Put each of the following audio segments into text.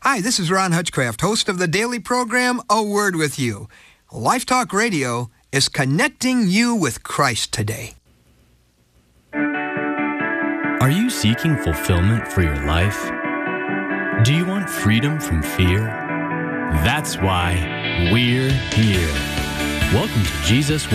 Hi, this is Ron Hutchcraft, host of the daily program, A Word With You. Life Talk Radio is connecting you with Christ today. Are you seeking fulfillment for your life? Do you want freedom from fear? That's why we're here. Welcome to Jesus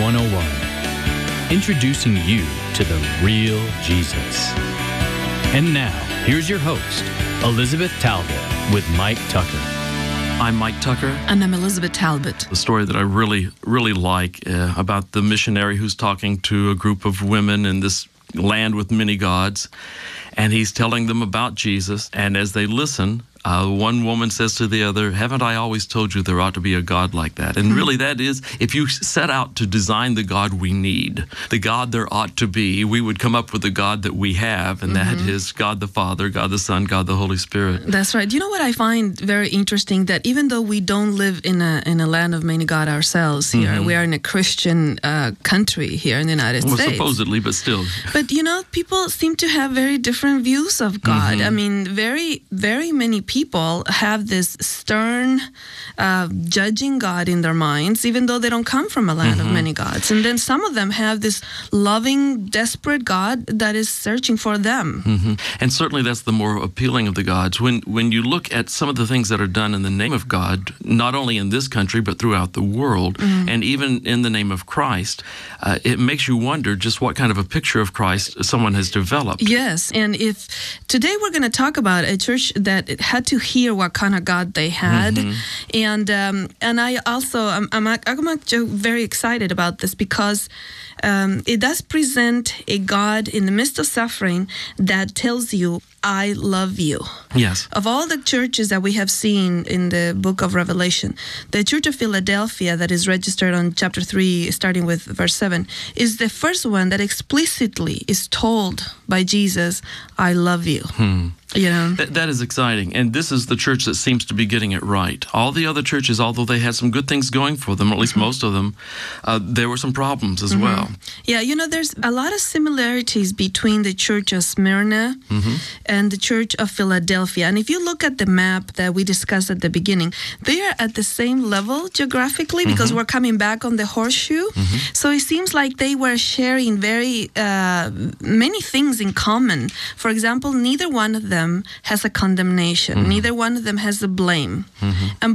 101, introducing you to the real Jesus. And now, here's your host, Elizabeth Talbot, with Mike Tucker. I'm Mike Tucker. And I'm Elizabeth Talbot. The story that I really like about the missionary who's talking to a group of women in this land with many gods, and he's telling them about Jesus, and as they listen, one woman says to the other, "Haven't I always told you there ought to be a God like that?" And really that is, if you set out to design the God we need, the God there ought to be, we would come up with the God that we have, and that is God the Father, God the Son, God the Holy Spirit. That's right. You know what I find very interesting, that even though we don't live in a land of many God ourselves here, we are in a Christian country here in the United States. Well, supposedly, but still. But you know, people seem to have very different views of God. I mean, very many people have this stern, judging God in their minds, even though they don't come from a land of many gods. And then some of them have this loving, desperate God that is searching for them. And certainly that's the more appealing of the gods. When you look at some of the things that are done in the name of God, not only in this country, but throughout the world, and even in the name of Christ, it makes you wonder just what kind of a picture of Christ someone has developed. Yes, and if today we're going to talk about a church that had to hear what kind of God they had, and I also I'm very excited about this because it does present a God in the midst of suffering that tells you, "I love you." Yes. Of all the churches that we have seen in the book of Revelation, the Church of Philadelphia, that is registered on chapter 3, starting with verse 7, is the first one that explicitly is told by Jesus, "I love you." You know? That is exciting. And this is the church that seems to be getting it right. All the other churches, although they had some good things going for them, or at least most of them, there were some problems as well. Yeah, you know, there's a lot of similarities between the Church of Smyrna and the Church of Philadelphia. And if you look at the map that we discussed at the beginning, they are at the same level geographically because we're coming back on the horseshoe. So it seems like they were sharing very many things in common. For example, neither one of them has a condemnation. Neither one of them has a blame. And